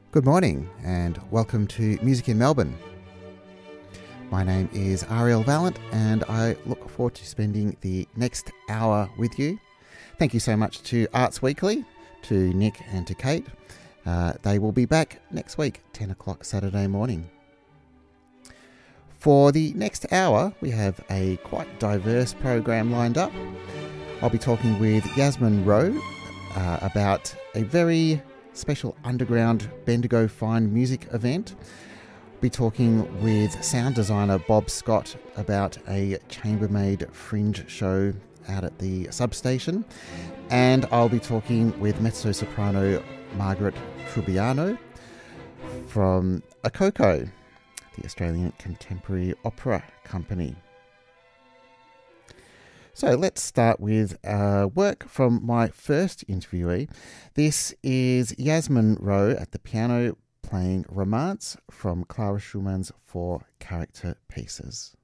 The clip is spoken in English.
Good morning and welcome to Music in Melbourne. My name is Ariel Vallant and I look forward to spending the next hour with you. Thank you so much to Arts Weekly, to Nick and to Kate. They will be back next week, 10 o'clock Saturday morning. For the next hour, we have a quite diverse program lined up. I'll be talking with Yasmin Rowe about a very special underground Bendigo Fine music event. We'll be talking with sound designer Bob Scott about a chambermaid fringe show out at the substation. And I'll be talking with mezzo-soprano Margaret Trubiano from ACOCO, the Australian Contemporary Opera Company. So let's start with work from my first interviewee. This is Yasmin Rowe at the piano playing Romance from Clara Schumann's Four Character Pieces.